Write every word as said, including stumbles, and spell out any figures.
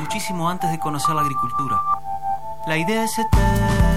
muchísimo antes de conocer la agricultura. La idea es eterna.